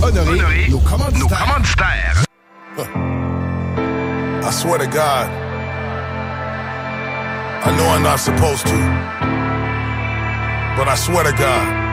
honorer nos commanditaires. I swear to God, I know I'm not supposed to, but I swear to God,